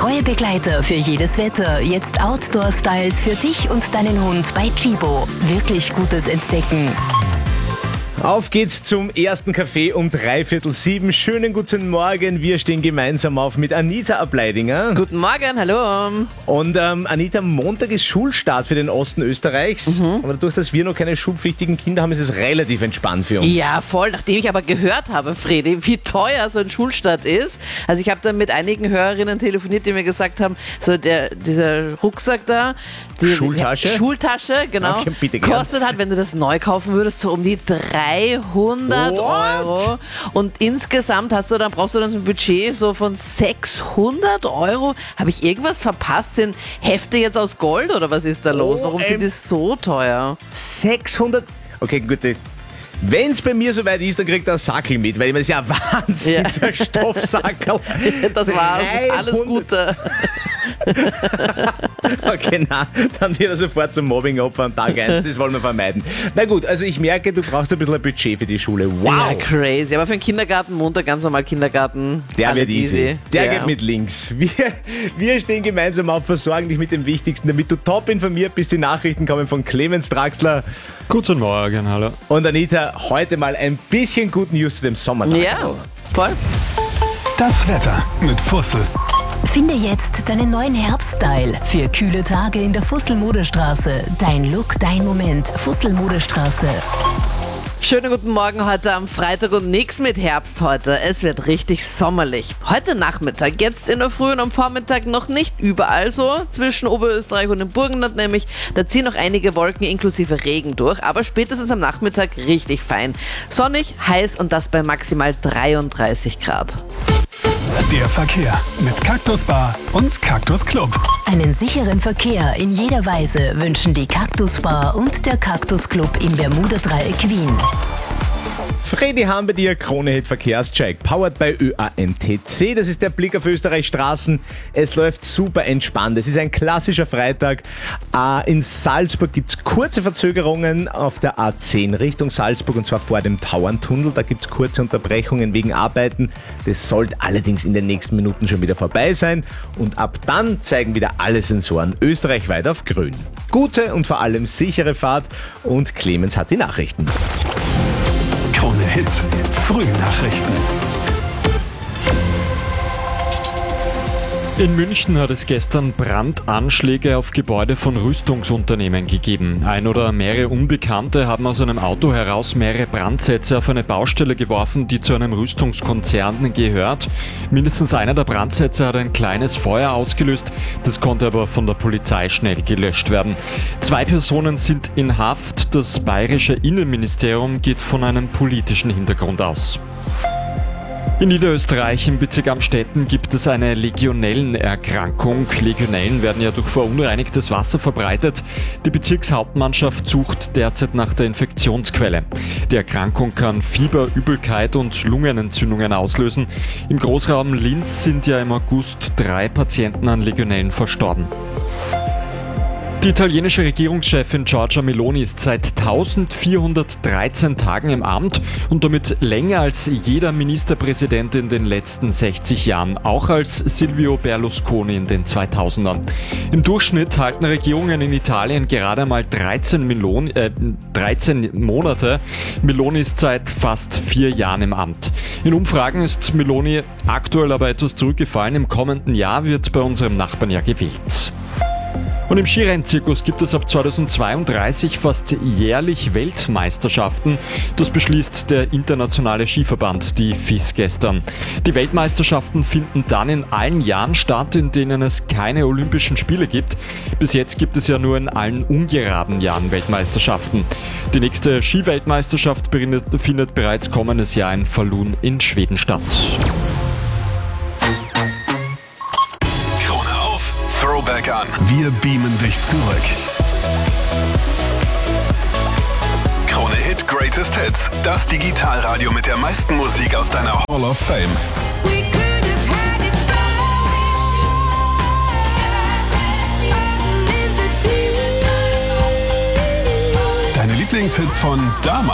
treue Begleiter für jedes Wetter. Jetzt Outdoor-Styles für dich und deinen Hund bei Chibo. Wirklich gutes Entdecken. Auf geht's zum ersten Kaffee um 6:45. Schönen guten Morgen. Wir stehen gemeinsam auf mit Anita Ableidinger. Guten Morgen, hallo. Und Anita, Montag ist Schulstart für den Osten Österreichs. Aber dadurch, dass wir noch keine schulpflichtigen Kinder haben, ist es relativ entspannt für uns. Ja, voll. Nachdem ich aber gehört habe, Fredi, wie teuer so ein Schulstart ist. Also ich habe dann mit einigen Hörerinnen telefoniert, die mir gesagt haben, so dieser Rucksack da, die Schultasche, genau, Okay, bitte gern. kostet halt, wenn du das neu kaufen würdest, so um die 300 Euro. Und insgesamt brauchst du dann so ein Budget so von 600 Euro. Habe ich irgendwas verpasst? Sind Hefte jetzt aus Gold oder was ist da los? Warum sind die so teuer? 600. Okay, gut. Wenn es bei mir soweit ist, dann kriegt er einen Sackel mit, weil das ist ja Wahnsinn, der Stoffsackel. Das war's. Alles Gute. Okay, dann wird er sofort zum Mobbing-Opfer an Tag 1. Das wollen wir vermeiden. Na gut, also ich merke, du brauchst ein bisschen ein Budget für die Schule. Wow! Ja, crazy. Aber für den Kindergarten, Montag ganz normal Kindergarten. Der wird easy. Der ja. geht mit links. Wir stehen gemeinsam auf, versorgen dich mit dem Wichtigsten, damit du top informiert bist. Die Nachrichten kommen von Clemens Draxler. Guten Morgen, hallo. Und Anita, heute mal ein bisschen Good News zu dem Sommertag. Ja, voll. Das Wetter mit Fussel. Finde jetzt deinen neuen Herbststyle für kühle Tage in der Fussel-Modestraße. Dein Look, dein Moment. Fussel-Modestraße. Schönen guten Morgen heute am Freitag und nichts mit Herbst heute. Es wird richtig sommerlich. Heute Nachmittag, jetzt in der Früh und am Vormittag noch nicht überall so. Zwischen Oberösterreich und dem Burgenland nämlich. Da ziehen noch einige Wolken inklusive Regen durch. Aber spätestens am Nachmittag richtig fein. Sonnig, heiß und das bei maximal 33 Grad. Der Verkehr mit Cactus Bar und Cactus Club. Einen sicheren Verkehr in jeder Weise wünschen die Cactus Bar und der Cactus Club im Bermuda-Dreieck Wien. Fredi haben bei dir Krone-Hit Verkehrscheck, powered by ÖAMTC. Das ist der Blick auf Österreichs Straßen. Es läuft super entspannt. Es ist ein klassischer Freitag. In Salzburg gibt es kurze Verzögerungen auf der A10 Richtung Salzburg und zwar vor dem Tauerntunnel. Da gibt es kurze Unterbrechungen wegen Arbeiten. Das sollte allerdings in den nächsten Minuten schon wieder vorbei sein. Und ab dann zeigen wieder alle Sensoren österreichweit auf grün. Gute und vor allem sichere Fahrt und Clemens hat die Nachrichten. Krone Hits, Frühnachrichten. In München hat es gestern Brandanschläge auf Gebäude von Rüstungsunternehmen gegeben. Ein oder mehrere Unbekannte haben aus einem Auto heraus mehrere Brandsätze auf eine Baustelle geworfen, die zu einem Rüstungskonzern gehört. Mindestens einer der Brandsätze hat ein kleines Feuer ausgelöst, das konnte aber von der Polizei schnell gelöscht werden. 2 Personen sind in Haft. Das bayerische Innenministerium geht von einem politischen Hintergrund aus. In Niederösterreich im Bezirk Amstetten gibt es eine Legionellenerkrankung. Legionellen werden ja durch verunreinigtes Wasser verbreitet. Die Bezirkshauptmannschaft sucht derzeit nach der Infektionsquelle. Die Erkrankung kann Fieber, Übelkeit und Lungenentzündungen auslösen. Im Großraum Linz sind ja im August 3 Patienten an Legionellen verstorben. Die italienische Regierungschefin Giorgia Meloni ist seit 1413 Tagen im Amt und damit länger als jeder Ministerpräsident in den letzten 60 Jahren, auch als Silvio Berlusconi in den 2000ern. Im Durchschnitt halten Regierungen in Italien gerade einmal 13 Monate. Meloni ist seit fast 4 Jahren im Amt. In Umfragen ist Meloni aktuell aber etwas zurückgefallen. Im kommenden Jahr wird bei unserem Nachbarn ja gewählt. Und im Skirennzirkus gibt es ab 2032 fast jährlich Weltmeisterschaften. Das beschließt der internationale Skiverband, die FIS, gestern. Die Weltmeisterschaften finden dann in allen Jahren statt, in denen es keine Olympischen Spiele gibt. Bis jetzt gibt es ja nur in allen ungeraden Jahren Weltmeisterschaften. Die nächste Skiweltmeisterschaft findet bereits kommendes Jahr in Falun in Schweden statt. Throwback an. Wir beamen dich zurück. Krone Hit Greatest Hits. Das Digitalradio mit der meisten Musik aus deiner Hall of Fame. Deine Lieblingshits von damals.